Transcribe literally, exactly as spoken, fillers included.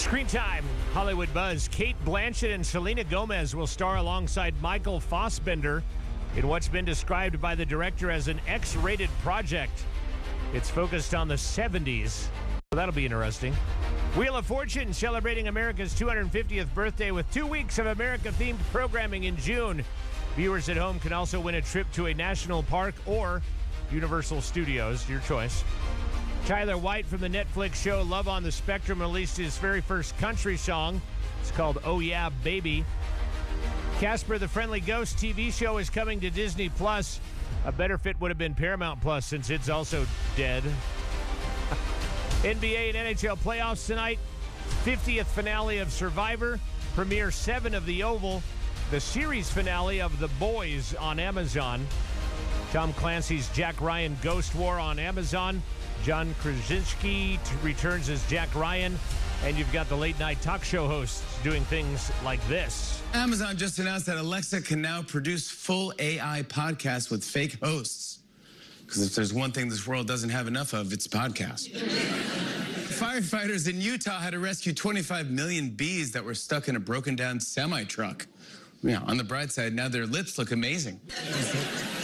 Screen time, Hollywood Buzz. Cate Blanchett and Selena Gomez will star alongside Michael Fassbender in what's been described by the director as an X-rated project. It's focused on the seventies, so that'll be interesting. Wheel of Fortune celebrating America's two hundred fiftieth birthday with two weeks of America-themed programming in June. Viewers at home can also win a trip to a national park or Universal Studios, your choice. Tyler White from the Netflix show Love on the Spectrum released his very first country song. It's called Oh Yeah Baby. Casper the Friendly Ghost T V show is coming to Disney Plus. A better fit would have been Paramount Plus since it's also dead. N B A and N H L playoffs tonight. fiftieth finale of Survivor. Premiere seven of The Oval. The series finale of The Boys on Amazon. Tom Clancy's Jack Ryan Ghost War on Amazon. John Krasinski t- returns as Jack Ryan. And you've got the late night talk show hosts doing things like this. Amazon just announced that Alexa can now produce full A I podcasts with fake hosts. Because if there's one thing this world doesn't have enough of, it's podcasts. Firefighters in Utah had to rescue twenty-five million bees that were stuck in a broken down semi-truck. Yeah, on the bright side, now their lips look amazing.